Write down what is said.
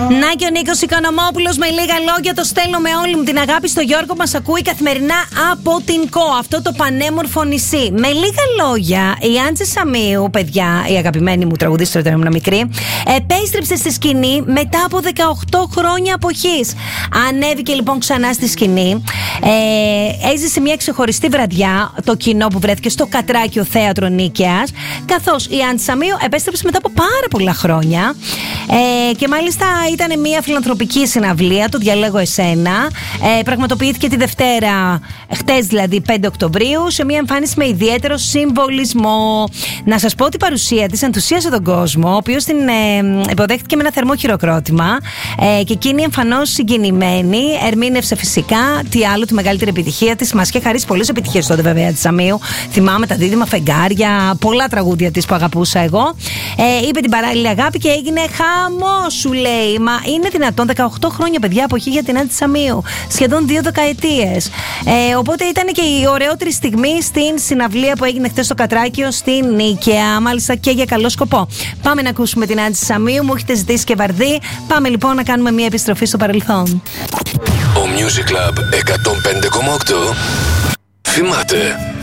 Να και ο Νίκος Οικονομόπουλος με λίγα λόγια. Το στέλνω με όλη μου την αγάπη στο Γιώργο. Μας ακούει καθημερινά από την ΚΟ, αυτό το πανέμορφο νησί. Με λίγα λόγια, η Άντζη Σαμίου, παιδιά, η αγαπημένη μου τραγουδίστρια όταν ήμουν μικρή, επέστρεψε στη σκηνή μετά από 18 χρόνια αποχής. Ανέβηκε λοιπόν ξανά στη σκηνή. Έζησε μια ξεχωριστή βραδιά το κοινό που βρέθηκε στο Κατράκιο Θέατρο Νίκαιας, καθώς η Άντζη Σαμίου επέστρεψε μετά από πάρα πολλά χρόνια. Και μάλιστα ήταν μια φιλανθρωπική συναυλία, το διαλέγω εσένα. Πραγματοποιήθηκε τη Δευτέρα, χτες δηλαδή 5 Οκτωβρίου, σε μια εμφάνιση με ιδιαίτερο συμβολισμό. Να σας πω ότι η παρουσία της ενθουσίασε τον κόσμο, ο οποίος την υποδέχτηκε με ένα θερμό χειροκρότημα, και εκείνη εμφανώς συγκινημένη ερμήνευσε φυσικά τι άλλο, τη μεγαλύτερη επιτυχία της. Μας είχε χαρίσει πολλές επιτυχίες τότε βέβαια της Σαμίου. Θυμάμαι τα δίδυμα φεγγάρια, πολλά τραγούδια της που αγαπούσα εγώ. Είπε την παράλληλη αγάπη και έγινε χαμό, σου λέει. Μα είναι δυνατόν 18 χρόνια, παιδιά, αποχή για την Άντζη Σαμίου? Σχεδόν 2 δεκαετίες. Οπότε ήταν και η ωραιότερη στιγμή στην συναυλία που έγινε χθες στο Κατράκιο στην Νίκαια. Μάλιστα και για καλό σκοπό. Πάμε να ακούσουμε την Άντζη Σαμίου. Μου έχετε ζητήσει και βαρδί. Πάμε λοιπόν να κάνουμε μια επιστροφή στο παρελθόν. Ο Music Club 105,8 θυμάται.